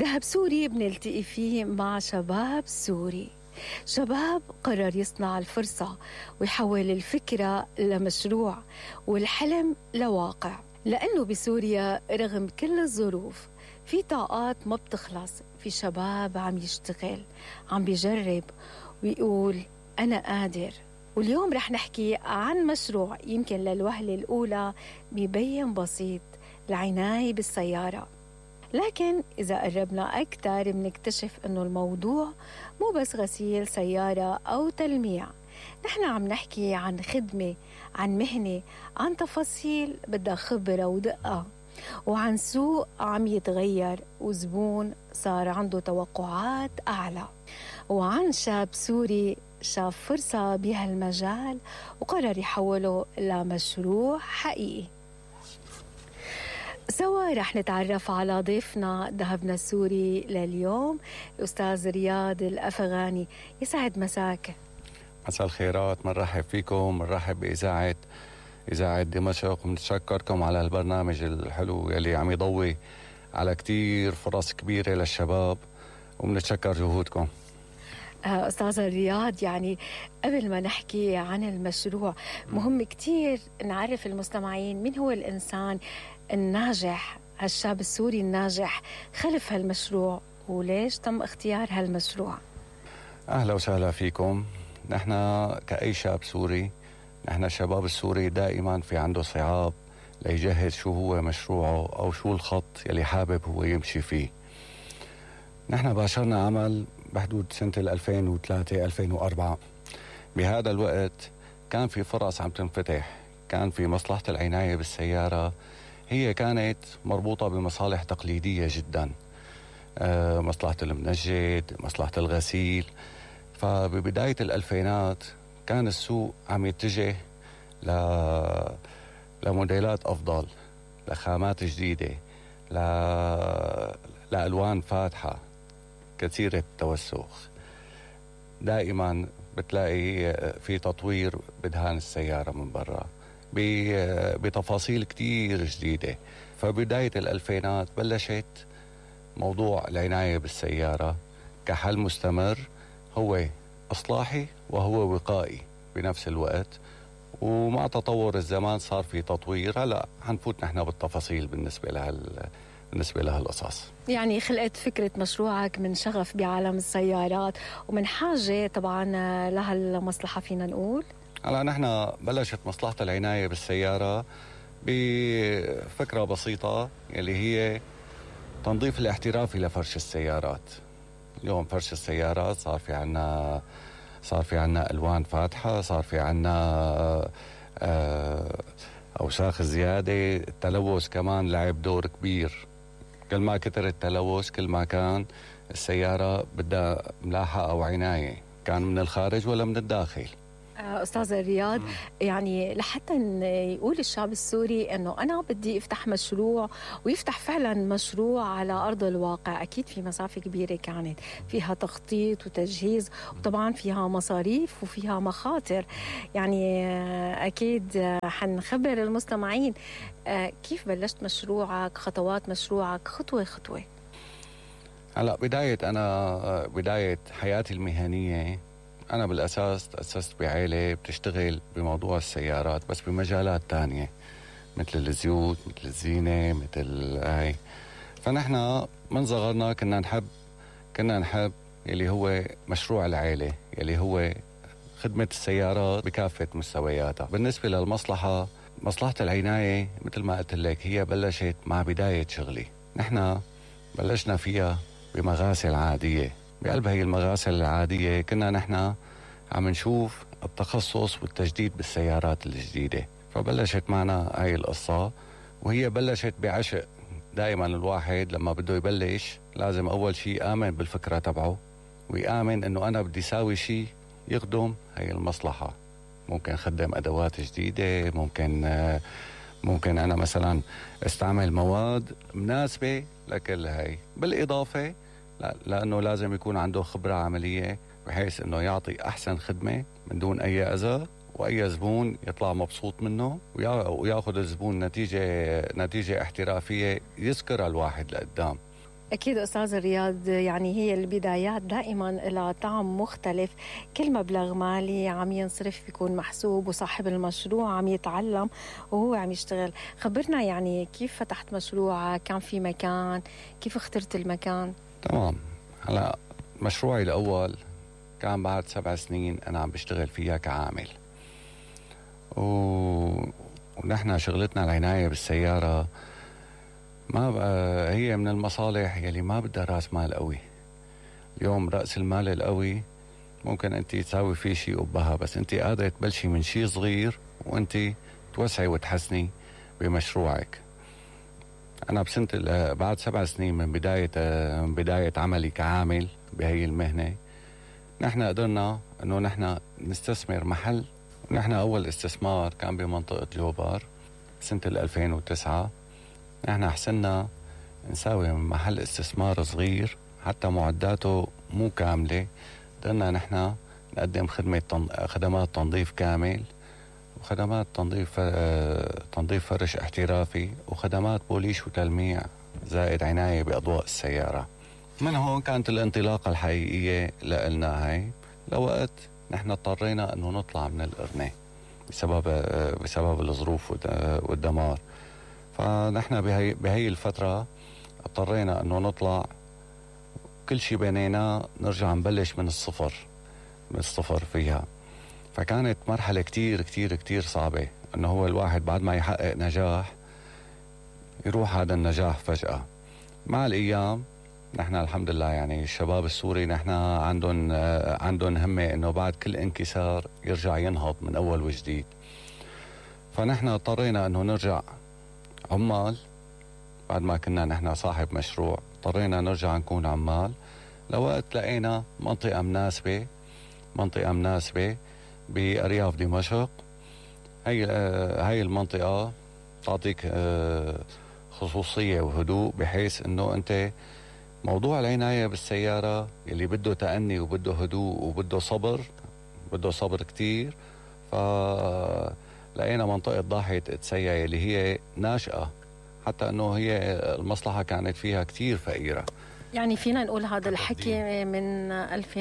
ودهب سوري بنلتقي فيه مع شباب سوري، شباب قرر يصنع الفرصة ويحول الفكرة لمشروع والحلم لواقع. لأنه بسوريا رغم كل الظروف في طاقات ما بتخلص، في شباب عم يشتغل، عم بيجرب ويقول أنا قادر. واليوم رح نحكي عن مشروع يمكن للوهلة الأولى بيبين بسيط، العناية بالسيارة. لكن إذا قربنا أكتر بنكتشف أنه الموضوع مو بس غسيل سيارة أو تلميع، نحن عم نحكي عن خدمة، عن مهنة، عن تفاصيل بدها خبرة ودقة، وعن سوق عم يتغير وزبون صار عنده توقعات أعلى، وعن شاب سوري شاف فرصة بهالمجال وقرر يحوله لمشروع حقيقي. سوا رح نتعرف على ضيفنا دهبنا السوري لليوم، الأستاذ رياض الأفغاني. يسعد مساك. مساء الخيرات، مرحب فيكم، مرحب بإذاعة دمشق، ونتشكركم على البرنامج الحلو يلي عم يضوي على كتير فرص كبيرة للشباب، وبنتشكر جهودكم. أستاذ رياض، يعني قبل ما نحكي عن المشروع مهم كتير نعرف المستمعين مين هو الإنسان الناجح، هالشاب السوري الناجح خلف هالمشروع، وليش تم اختيار هالمشروع. أهلا وسهلا فيكم. نحن كأي شاب سوري، نحن الشباب السوري دائما في عنده صعاب ليجهز شو هو مشروعه أو شو الخط يلي حابب هو يمشي فيه. نحن باشرنا عمل بحدود سنة 2003-2004. بهذا الوقت كان في فرص عم تنفتح، كان في مصلحة العناية بالسيارة، هي كانت مربوطة بمصالح تقليدية جدا، مصلحة المنجد، مصلحة الغسيل. فببداية الألفينات كان السوق عم يتجه لموديلات أفضل، لخامات جديدة، لألوان فاتحة كثيرة التوسخ. دائما بتلاقي في تطوير بدهان السيارة من برا بتفاصيل كتير جديدة. فبداية الألفينات بلشت موضوع العناية بالسيارة كحل مستمر، هو إصلاحي وهو وقائي بنفس الوقت. ومع تطور الزمان صار في تطوير. هلا حنفوت نحن بالتفاصيل بالنسبة لهالقصص. يعني خلقت فكرة مشروعك من شغف بعالم السيارات ومن حاجة طبعا لهالمصلحة، فينا نقول. هلا نحن بلشت مصلحة العناية بالسيارة بفكرة بسيطة اللي هي تنظيف الاحترافي لفرش السيارات. اليوم فرش السيارات صار في عنا ألوان فاتحة، صار في عنا أوساخ زيادة، التلوث كمان لعب دور كبير. كل ما كتر التلوث كل ما كان السيارة بدها ملاحة أو عناية، كان من الخارج ولا من الداخل. أستاذ رياض، يعني لحتى يقول الشعب السوري أنه أنا بدي أفتح مشروع ويفتح فعلا مشروع على أرض الواقع، أكيد في مسافة كبيرة كانت فيها تخطيط وتجهيز، وطبعا فيها مصاريف وفيها مخاطر. يعني أكيد حنخبر المستمعين كيف بلشت مشروعك، خطوات مشروعك خطوة خطوة. هلا بداية حياتي المهنية، أنا بالأساس تأسست بعائلة بتشتغل بموضوع السيارات بس بمجالات تانية، مثل الزيوت، مثل الزينة، مثل هاي. فنحن من صغرنا كنا نحب يلي هو مشروع العائلة، يلي هو خدمة السيارات بكافة مستوياتها. بالنسبة للمصلحة، مصلحة العناية مثل ما قلت لك هي بلشت مع بداية شغلي. نحن بلشنا فيها بمغاسل عادية. بقلب هي المغاسل العادية كنا نحن عم نشوف التخصص والتجديد بالسيارات الجديدة. فبلشت معنا هاي القصة، وهي بلشت بعشق. دائما الواحد لما بده يبلش لازم أول شيء آمن بالفكرة تبعه، ويآمن أنه أنا بدي ساوي شيء يخدم هاي المصلحة. ممكن خدم أدوات جديدة، ممكن أنا مثلا استعمل مواد مناسبة لكل هاي، بالإضافة لأنه لازم يكون عنده خبرة عملية بحيث أنه يعطي أحسن خدمة من دون أي أذى، وأي زبون يطلع مبسوط منه وياخذ الزبون نتيجة احترافية يذكرها الواحد لقدام. أكيد أستاذ رياض، يعني هي البدايات دائما لها طعم مختلف. كل مبلغ مالي عم ينصرف بيكون محسوب، وصاحب المشروع عم يتعلم وهو عم يشتغل. خبرنا يعني كيف فتحت مشروعك؟ كان في مكان؟ كيف اخترت المكان؟ تمام. هلا مشروعي الأول كان بعد 7 سنين أنا عم بشتغل فيها كعامل، ونحن شغلتنا العناية بالسيارة ما بقى هي من المصالح يلي ما بدها رأس مال قوي. اليوم رأس المال القوي ممكن أنت تساوي فيه شيء قبها، بس أنت قادرة تبلشي من شيء صغير وأنت توسعي وتحسني بمشروعك. أنا بسنة بعد 7 سنين من بداية عملي كعامل بهي المهنة، نحن قدرنا إنه نحن نستثمر محل. نحن أول استثمار كان بمنطقة جوبر سنة 2009. نحن حسنا نساوي من محل استثمار صغير حتى معداته مو كاملة، قدرنا نحن نقدم خدمات تنظيف كامل، وخدمات تنظيف فرش احترافي، وخدمات بوليش وتلميع، زائد عناية بأضواء السيارة. من هون كانت الانطلاقة الحقيقية لنا هاي. لوقت نحن اضطرينا انه نطلع من القرنة بسبب الظروف والدمار. فنحن بهي الفترة اضطرينا انه نطلع، كل شيء بيننا نرجع نبلش من الصفر فيها. فكانت مرحلة كتير كتير كتير صعبة، انه هو الواحد بعد ما يحقق نجاح يروح هذا النجاح فجأة. مع الايام نحن الحمد لله يعني الشباب السوري نحن عندهم همة انه بعد كل انكسار يرجع ينهض من اول وجديد. فنحن اضطرينا انه نرجع عمال. بعد ما كنا نحن صاحب مشروع اضطرينا نرجع نكون عمال، لوقت لقينا منطقة مناسبة بأرياف دمشق. هاي المنطقة تعطيك خصوصية وهدوء، بحيث انه انت موضوع العناية بالسيارة اللي بده تأني وبده هدوء وبده صبر كتير. فلقينا منطقة ضاحية اتسيا اللي هي ناشئة، حتى انه هي المصلحة كانت فيها كتير فقيرة. يعني فينا نقول هذا الحكي من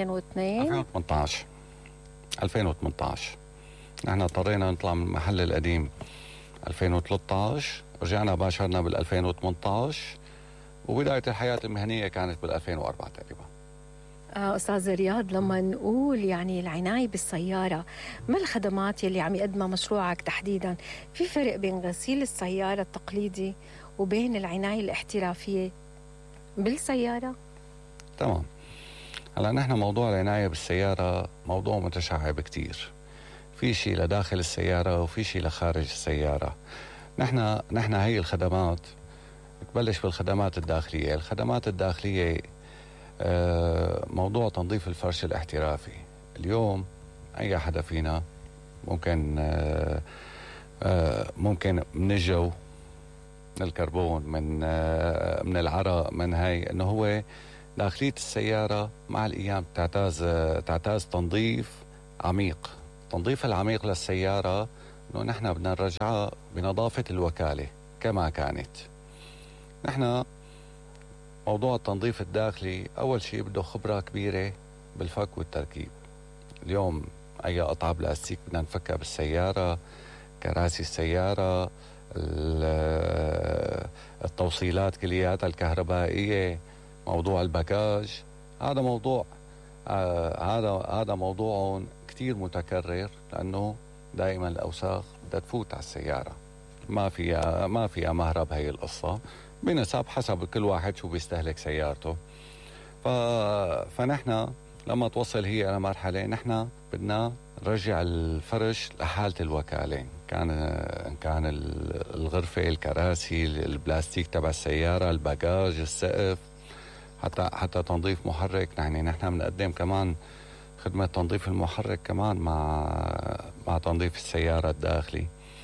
2018 نحن اضطرينا نطلع من المحل القديم 2013، رجعنا باشرنا بال 2018، وبداية الحياة المهنية كانت بال 2004 تقريبا. أستاذ رياض، لما نقول يعني العناية بالسيارة، ما الخدمات يلي عم يقدمها مشروعك تحديدا؟ في فرق بين غسيل السيارة التقليدي وبين العناية الاحترافية بالسيارة؟ تمام. هلا نحن موضوع العناية بالسيارة موضوع متشعب كتير، في شيء لداخل السيارة وفي شيء لخارج السيارة. نحن هي الخدمات تبلش بالخدمات الداخلية. الخدمات الداخلية موضوع تنظيف الفرش الاحترافي. اليوم أي حدا فينا ممكن من الجو، من الكربون، من العرق، من هاي، انه هو داخلية السيارة مع الأيام تعتاز تنظيف عميق. التنظيف العميق للسيارة انه نحن بدنا نرجعها بنظافة الوكالة كما كانت. نحن موضوع التنظيف الداخلي أول شيء بده خبرة كبيرة بالفك والتركيب. اليوم أي قطعة بلاستيك بدنا نفكها بالسيارة، كراسي السيارة، التوصيلات كلياتها الكهربائية، موضوع الباكاج، هذا موضوع كتير متكرر، لأنه دائما الأوساخ بدها تفوت على السيارة، ما فيها مهرب. هي القصة بنسب حسب كل واحد شو بيستهلك سيارته. فنحن لما توصل هي إلى مرحلة نحن بدنا نرجع الفرش لحالة الوكالة، كان الغرفة، الكراسي، البلاستيك تبع السيارة، الباجاج، السقف، حتى تنظيف محرك. نحن بنقدم كمان خدمة تنظيف المحرك كمان مع تنظيف السيارة الداخلي.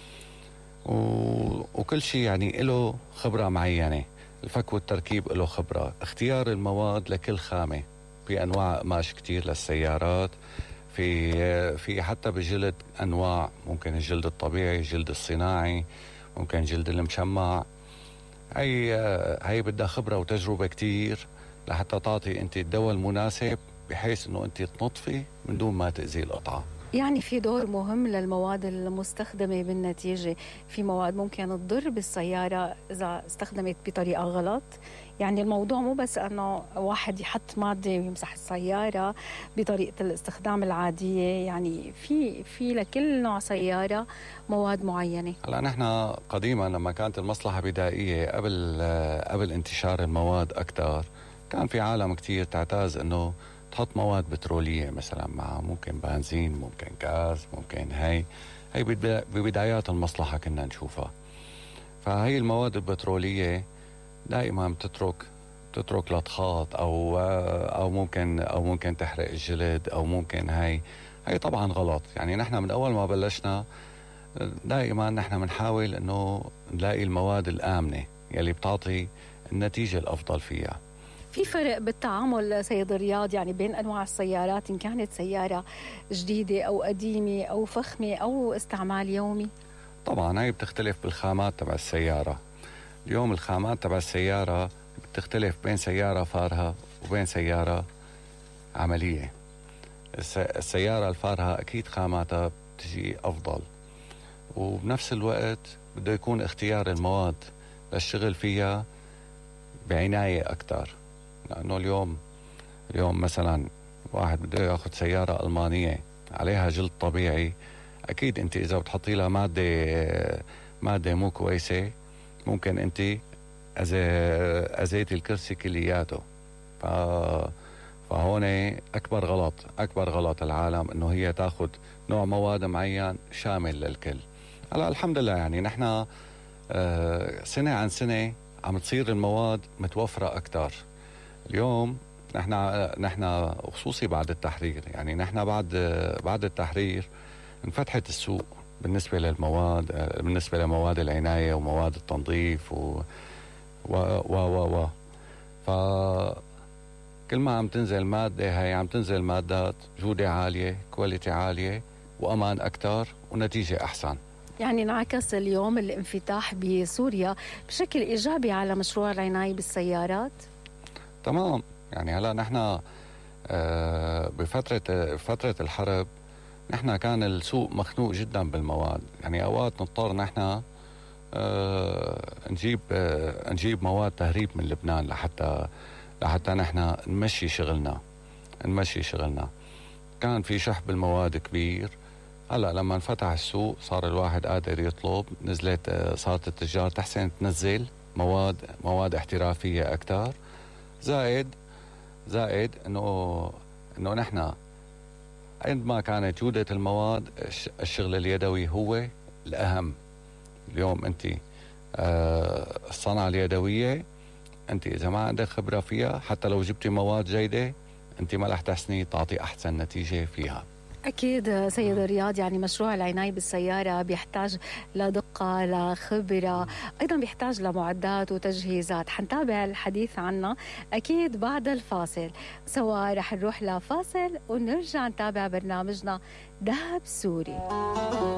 وكل شيء يعني له خبرة معينة. الفك والتركيب له خبرة، اختيار المواد لكل خامة، في أنواع قماش كتير للسيارات، في حتى بجلد أنواع، ممكن الجلد الطبيعي، الجلد الصناعي، ممكن جلد المشمع. هي بدها خبرة وتجربة كتير لحتى تعطي أنت الدواء المناسب بحيث أنه أنت تنطفي من دون ما تأذي القطعة. يعني في دور مهم للمواد المستخدمة بالنتيجة. في مواد ممكن تضر بالسيارة إذا استخدمت بطريقة غلط. يعني الموضوع مو بس أنه واحد يحط مادة ويمسح السيارة بطريقة الاستخدام العادية، يعني في لكل نوع سيارة مواد معينة. هلا نحن قديما لما كانت المصلحة بدائية قبل انتشار المواد أكثر، كان في عالم كتير تعتاز أنه تحط مواد بترولية مثلا مع ممكن بنزين، ممكن غاز، ممكن هي ببدايات المصلحة كنا نشوفها. فهي المواد البترولية دائما بتترك لطخات أو ممكن تحرق الجلد، أو ممكن هي طبعا غلط. يعني نحن من أول ما بلشنا دائما نحن بنحاول أنه نلاقي المواد الآمنة يلي بتعطي النتيجة الأفضل فيها. في فرق بالتعامل سيد رياض يعني بين أنواع السيارات، إن كانت سيارة جديدة أو قديمة أو فخمة أو استعمال يومي؟ طبعا هي بتختلف بالخامات تبع السيارة. اليوم الخامات تبع السيارة بتختلف بين سيارة فارهة وبين سيارة عملية. السيارة الفارهة أكيد خاماتها بتجي أفضل، وبنفس الوقت بده يكون اختيار المواد للشغل فيها بعناية أكتر. لأنه اليوم مثلا واحد بده ياخذ سيارة ألمانية عليها جلد طبيعي، أكيد أنت إذا بتحطي لها مادة مو كويسة ممكن أنت أذيتي الكرسي كلياته. فهون أكبر غلط العالم إنه هي تاخذ نوع مواد معين شامل للكل. هلا الحمد لله يعني نحن سنة عن سنة عم تصير المواد متوفرة أكتر. اليوم نحن خصوصي بعد التحرير، يعني نحن بعد التحرير انفتحت السوق بالنسبة لمواد العناية ومواد التنظيف فكل ما عم تنزل مادة هي عم تنزل مادات جودة عالية، كواليتي عالية، وأمان أكتر ونتيجة أحسن. يعني انعكس اليوم الانفتاح بسوريا بشكل إيجابي على مشروع العناية بالسيارات؟ تمام. يعني هلا نحن بفترة الحرب نحن كان السوق مخنوق جدا بالمواد. يعني أوقات نضطر نحن نجيب مواد تهريب من لبنان لحتى نحن نمشي شغلنا. كان في شح بالمواد كبير. هلا لما انفتح السوق صار الواحد قادر يطلب، صارت التجار تحسن تنزل مواد احترافية أكتر. زائد انه نحن عندما كانت جودة المواد الشغل اليدوي هو الأهم. اليوم أنت الصنعة اليدوية أنت إذا ما عندك خبرة فيها حتى لو جبتي مواد جيدة أنت ما رح تحسني تعطي أحسن نتيجة فيها. أكيد سيد رياض، يعني مشروع العناية بالسيارة بيحتاج لدقة، لخبرة، أيضا بيحتاج لمعدات وتجهيزات. حنتابع الحديث عنها أكيد بعد الفاصل. سوا رح نروح لفاصل ونرجع نتابع برنامجنا دهب سوري.